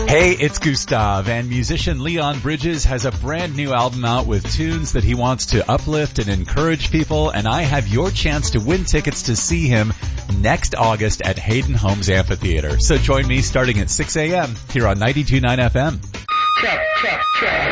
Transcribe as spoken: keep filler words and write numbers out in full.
Hey, it's Gustav, and musician Leon Bridges has a brand new album out with tunes that he wants to uplift and encourage people, and I have your chance to win tickets to see him next August at Hayden Homes Amphitheater. So join me starting at six a.m. here on ninety-two point nine F M. Check, check, check.